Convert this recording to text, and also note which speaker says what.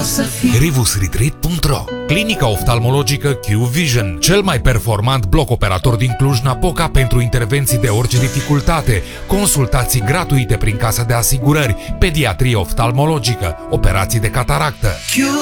Speaker 1: să fii.
Speaker 2: Rivusretreat.ro Clinica oftalmologică Q-Vision, cel mai performant bloc operator din Cluj-Napoca pentru intervenții de orice dificultate, consultații gratuite prin casa de asigurări, pediatrie oftalmologică, operații de cataractă.